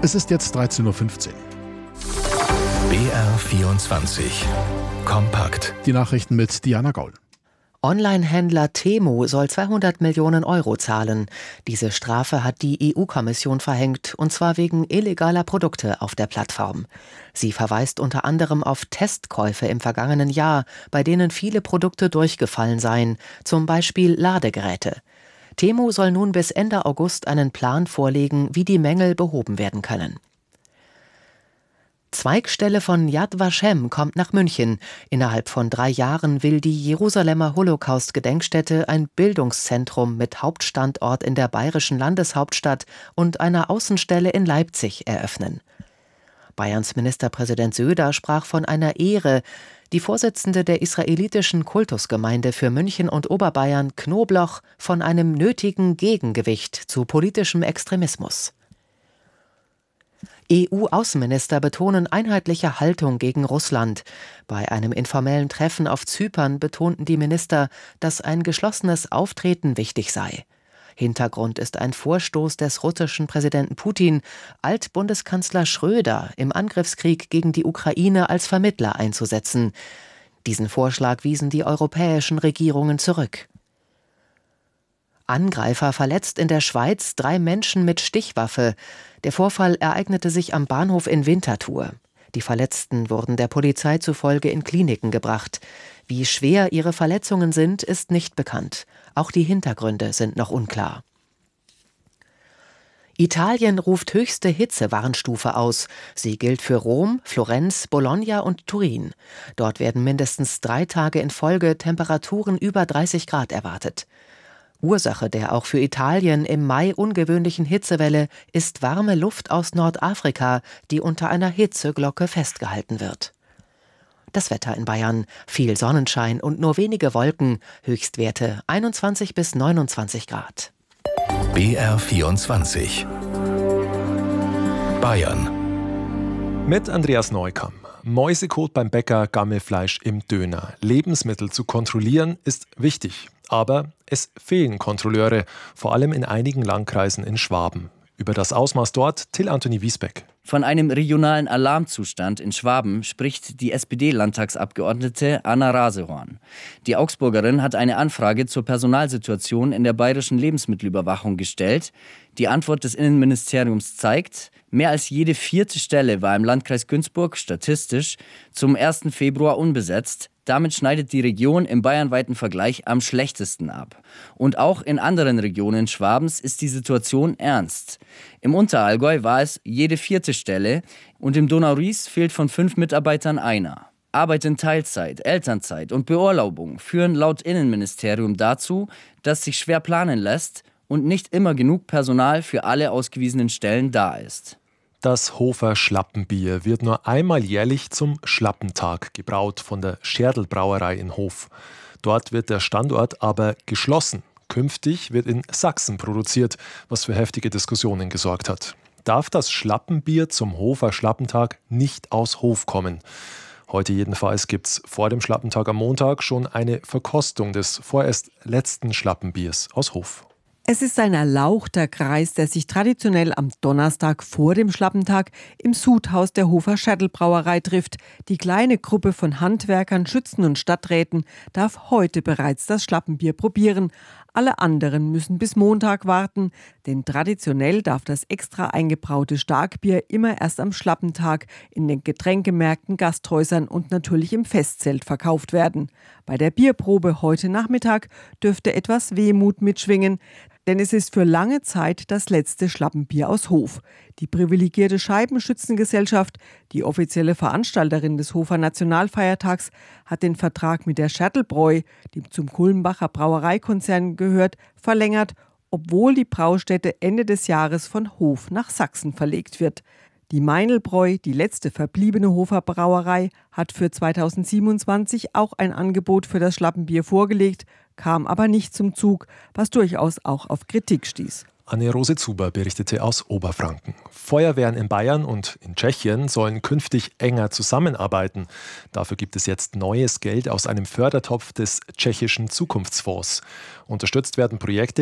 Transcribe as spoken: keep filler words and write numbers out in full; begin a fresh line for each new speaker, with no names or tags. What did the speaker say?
Es ist jetzt dreizehn Uhr fünfzehn.
B R vierundzwanzig. Kompakt.
Die Nachrichten mit Diana Gaul.
Online-Händler Temu soll zweihundert Millionen Euro zahlen. Diese Strafe hat die E U-Kommission verhängt, und zwar wegen illegaler Produkte auf der Plattform. Sie verweist unter anderem auf Testkäufe im vergangenen Jahr, bei denen viele Produkte durchgefallen seien, zum Beispiel Ladegeräte. Temu soll nun bis Ende August einen Plan vorlegen, wie die Mängel behoben werden können. Zweigstelle von Yad Vashem kommt nach München. Innerhalb von drei Jahren will die Jerusalemer Holocaust-Gedenkstätte ein Bildungszentrum mit Hauptstandort in der bayerischen Landeshauptstadt und einer Außenstelle in Leipzig eröffnen. Bayerns Ministerpräsident Söder sprach von einer Ehre. Die Vorsitzende der israelitischen Kultusgemeinde für München und Oberbayern, Knobloch, von einem nötigen Gegengewicht zu politischem Extremismus. E U-Außenminister betonen einheitliche Haltung gegen Russland. Bei einem informellen Treffen auf Zypern betonten die Minister, dass ein geschlossenes Auftreten wichtig sei. Hintergrund ist ein Vorstoß des russischen Präsidenten Putin, Altbundeskanzler Schröder im Angriffskrieg gegen die Ukraine als Vermittler einzusetzen. Diesen Vorschlag wiesen die europäischen Regierungen zurück. Angreifer verletzt in der Schweiz drei Menschen mit Stichwaffe. Der Vorfall ereignete sich am Bahnhof in Winterthur. Die Verletzten wurden der Polizei zufolge in Kliniken gebracht. Wie schwer ihre Verletzungen sind, ist nicht bekannt. Auch die Hintergründe sind noch unklar. Italien ruft höchste Hitzewarnstufe aus. Sie gilt für Rom, Florenz, Bologna und Turin. Dort werden mindestens drei Tage in Folge Temperaturen über dreißig Grad erwartet. Ursache der auch für Italien im Mai ungewöhnlichen Hitzewelle ist warme Luft aus Nordafrika, die unter einer Hitzeglocke festgehalten wird. Das Wetter in Bayern: viel Sonnenschein und nur wenige Wolken, Höchstwerte einundzwanzig bis neunundzwanzig Grad.
B R vierundzwanzig. Bayern.
Mit Andreas Neukamm. Mäusekot beim Bäcker, Gammelfleisch im Döner. Lebensmittel zu kontrollieren ist wichtig. Aber es fehlen Kontrolleure, vor allem in einigen Landkreisen in Schwaben. Über das Ausmaß dort Till Anthony Wiesbeck.
Von einem regionalen Alarmzustand in Schwaben spricht die S P D-Landtagsabgeordnete Anna Rasehorn. Die Augsburgerin hat eine Anfrage zur Personalsituation in der bayerischen Lebensmittelüberwachung gestellt. Die Antwort des Innenministeriums zeigt, mehr als jede vierte Stelle war im Landkreis Günzburg statistisch zum ersten Februar unbesetzt. Damit schneidet die Region im bayernweiten Vergleich am schlechtesten ab. Und auch in anderen Regionen Schwabens ist die Situation ernst. Im Unterallgäu war es jede vierte Stelle und im Donau-Ries fehlt von fünf Mitarbeitern einer. Arbeit in Teilzeit, Elternzeit und Beurlaubung führen laut Innenministerium dazu, dass sich schwer planen lässt und nicht immer genug Personal für alle ausgewiesenen Stellen da ist.
Das Hofer Schlappenbier wird nur einmal jährlich zum Schlappentag gebraut von der Scherdl-Brauerei in Hof. Dort wird der Standort aber geschlossen. Künftig wird in Sachsen produziert, was für heftige Diskussionen gesorgt hat. Darf das Schlappenbier zum Hofer Schlappentag nicht aus Hof kommen? Heute jedenfalls gibt es vor dem Schlappentag am Montag schon eine Verkostung des vorerst letzten Schlappenbiers aus Hof.
Es ist ein erlauchter Kreis, der sich traditionell am Donnerstag vor dem Schlappentag im Sudhaus der Hofer Scherdl-Brauerei trifft. Die kleine Gruppe von Handwerkern, Schützen und Stadträten darf heute bereits das Schlappenbier probieren. Alle anderen müssen bis Montag warten, denn traditionell darf das extra eingebraute Starkbier immer erst am Schlappentag in den Getränkemärkten, Gasthäusern und natürlich im Festzelt verkauft werden. Bei der Bierprobe heute Nachmittag dürfte etwas Wehmut mitschwingen, denn es ist für lange Zeit das letzte Schlappenbier aus Hof. Die privilegierte Scheibenschützengesellschaft, die offizielle Veranstalterin des Hofer Nationalfeiertags, hat den Vertrag mit der Scherdl-Bräu, die zum Kulmbacher Brauereikonzern gehört, verlängert, obwohl die Braustätte Ende des Jahres von Hof nach Sachsen verlegt wird. Die Meinl-Bräu, die letzte verbliebene Hofer Brauerei, hat für zweitausendsiebenundzwanzig auch ein Angebot für das Schlappenbier vorgelegt, kam aber nicht zum Zug, was durchaus auch auf Kritik stieß.
Anne-Rose Zuber berichtete aus Oberfranken. Feuerwehren in Bayern und in Tschechien sollen künftig enger zusammenarbeiten. Dafür gibt es jetzt neues Geld aus einem Fördertopf des tschechischen Zukunftsfonds. Unterstützt werden Projekte,